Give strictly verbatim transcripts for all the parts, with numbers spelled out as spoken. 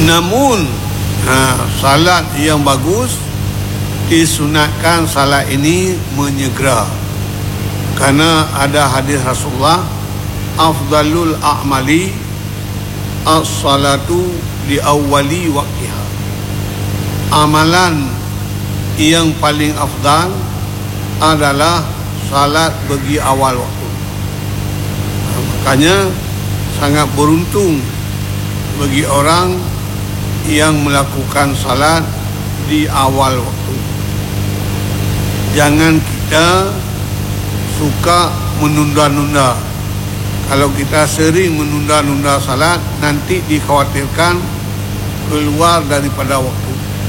Namun ha, salat yang bagus disunatkan salat ini menyegera, karena ada hadis Rasulullah, afdalul a'mali as-salatu di awwali waqtiha. Amalan yang paling afdal adalah salat bagi awal waktu. Nah, makanya sangat beruntung bagi orang yang melakukan salat di awal waktu. Jangan kita suka menunda-nunda. Kalau kita sering menunda-nunda salat, nanti dikhawatirkan keluar daripada waktu.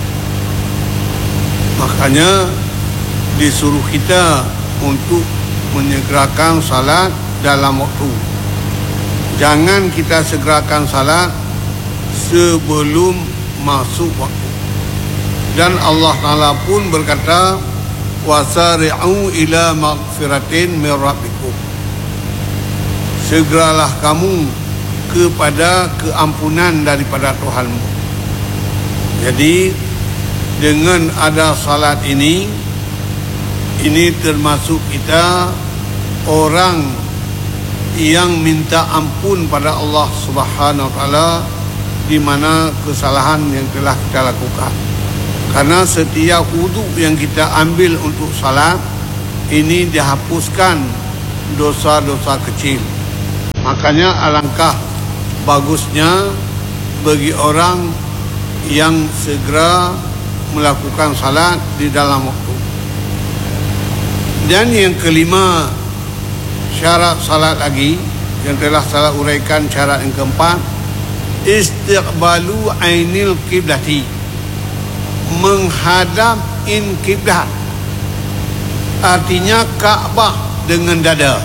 Makanya disuruh kita untuk menyegerakan salat dalam waktu. Jangan kita segerakan salat sebelum masuk waktu. Dan Allah Ta'ala pun berkata, wasari'u ila maghfiratin min rabbikum. Segeralah kamu kepada keampunan daripada Tuhanmu. Jadi dengan ada salat ini, ini termasuk kita orang yang minta ampun pada Allah Subhanahu wa taala di mana kesalahan yang telah kita lakukan. Karena setiap wudu yang kita ambil untuk salat ini dihapuskan dosa-dosa kecil. Makanya alangkah bagusnya bagi orang yang segera melakukan salat di dalam waktu. Dan yang kelima, syarat salat lagi yang telah saya uraikan, syarat yang keempat, istiqbalu ainil qiblati, menghadap in kiblat, artinya Ka'bah dengan dada.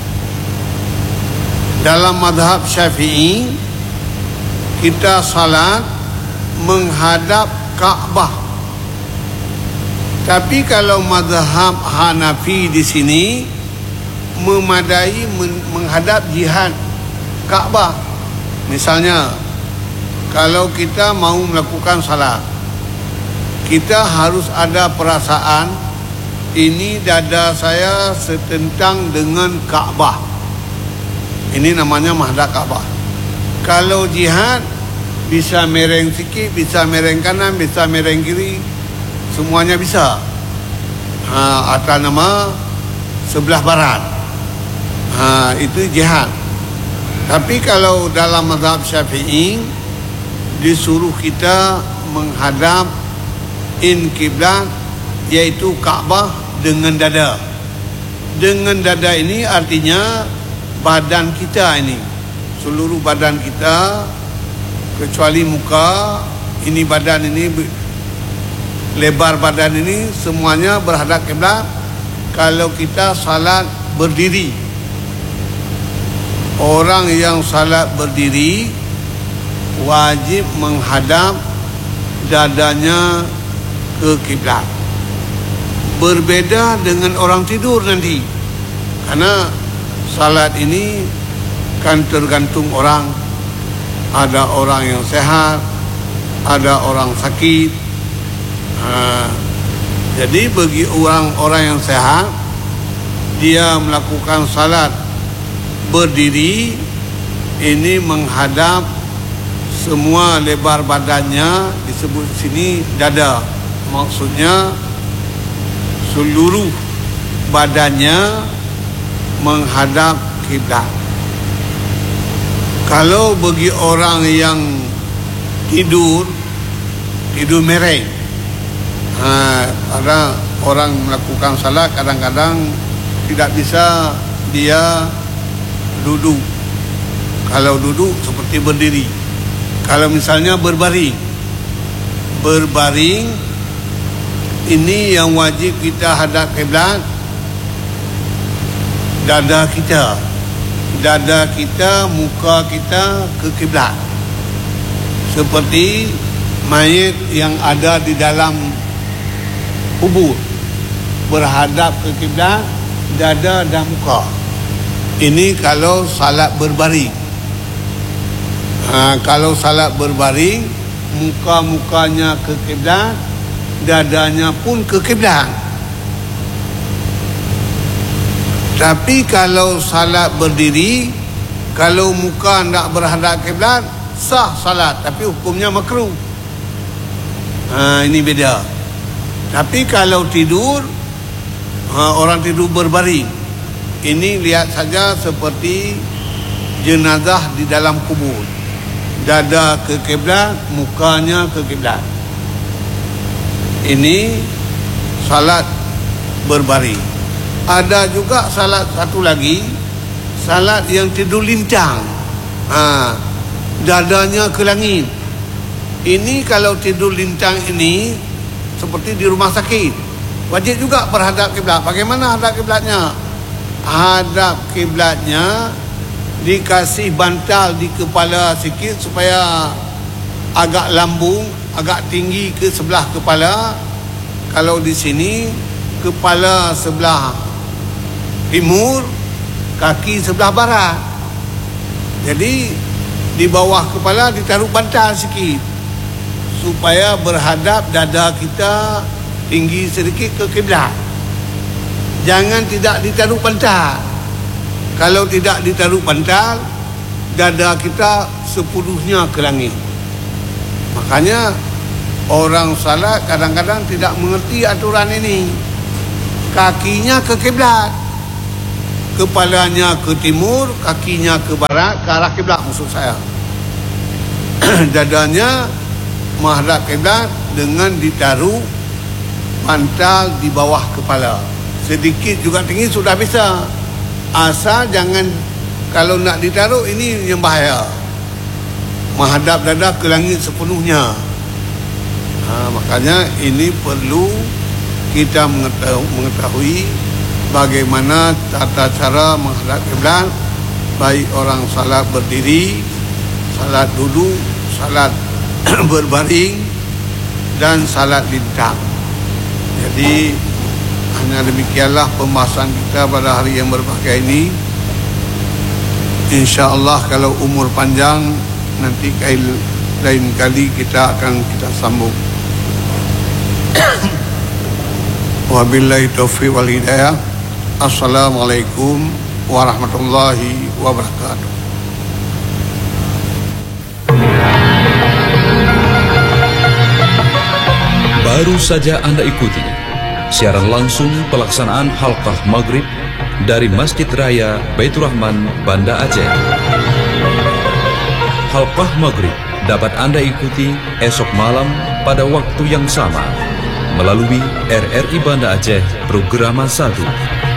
Dalam mazhab Syafi'i, kita salat menghadap Ka'bah. Tapi kalau mazhab Hanafi di sini memadai men- menghadap jihad Ka'bah. Misalnya, kalau kita mau melakukan salat, kita harus ada perasaan ini dada saya setentang dengan Ka'bah. Ini namanya menghadap Ka'bah. Kalau jihad bisa mereng sikit, bisa mereng kanan, bisa mereng kiri, semuanya bisa. Ha, atas nama sebelah barat. Ha, itu jihad. Tapi kalau dalam mazhab Syafi'i disuruh kita menghadap in kiblat, yaitu Ka'bah dengan dada. Dengan dada ini artinya badan kita ini, seluruh badan kita kecuali muka, ini badan ini, lebar badan ini semuanya berhadap kiblat. Kalau kita salat berdiri, orang yang salat berdiri wajib menghadap dadanya ke kiblat. Berbeda dengan orang tidur nanti, karena salat ini kan tergantung orang. Ada orang yang sehat, ada orang sakit. Ha, jadi bagi orang-orang yang sehat, dia melakukan salat berdiri, ini menghadap semua lebar badannya, disebut sini dada. Maksudnya seluruh badannya menghadap kiblat. Kalau bagi orang yang tidur, tidur mereng, ha, ada orang melakukan salat kadang-kadang tidak bisa dia duduk. Kalau duduk seperti berdiri. Kalau misalnya berbaring, berbaring ini yang wajib kita hadap kiblat, dada kita, dada kita, muka kita ke kiblat. Seperti mayit yang ada di dalam kubur, berhadap ke kiblat, dada dan muka. Ini kalau salat berbaring. Ha, kalau salat berbaring muka-mukanya ke kiblat, dadanya pun ke kiblat. Tapi kalau salat berdiri, kalau muka nak berhadap kiblat, sah salat, tapi hukumnya makruh. Ha, ini beda. Tapi kalau tidur, ha, orang tidur berbaring, ini lihat saja seperti jenazah di dalam kubur. Dada ke kiblat, mukanya ke kiblat. Ini salat berbaring. Ada juga salat satu lagi, salat yang tidur lintang, ha, dadanya ke langit. Ini kalau tidur lintang ini seperti di rumah sakit, wajib juga berhadap kiblat. Bagaimana hadap kiblatnya? Hadap kiblatnya dikasih bantal di kepala sikit supaya agak lambung, agak tinggi ke sebelah kepala. Kalau di sini kepala sebelah timur, kaki sebelah barat. Jadi di bawah kepala ditaruh bantal sikit supaya berhadap dada kita tinggi sedikit ke kiblat. Jangan tidak ditaruh bantal. Kalau tidak ditaruh bantal, dada kita sepenuhnya ke langit. Makanya orang salat kadang-kadang tidak mengerti aturan ini. Kakinya ke kiblat, kepalanya ke timur, kakinya ke barat, ke arah kiblat maksud saya. Dadanya menghadap kiblat dengan ditaruh bantal di bawah kepala. Sedikit juga tinggi sudah bisa. Asal jangan, kalau nak ditaruh ini yang bahaya, menghadap dada ke langit sepenuhnya. Ha, makanya ini perlu kita mengetahui, mengetahui bagaimana tata cara menghadap kiblat, baik orang salat berdiri, salat duduk, salat berbaring, dan salat lintang. Jadi hanya demikianlah pembahasan kita pada hari yang berbahagia ini. InsyaAllah kalau umur panjang, nanti lain kali kita akan kita sambung. Wabillahi taufiq wal hidayah. Assalamualaikum warahmatullahi wabarakatuh. Baru saja Anda ikuti siaran langsung pelaksanaan halqah maghrib dari Masjid Raya Baitur Rahman, Banda Aceh. Halqah maghrib dapat Anda ikuti esok malam pada waktu yang sama melalui R R I Banda Aceh Programa satu.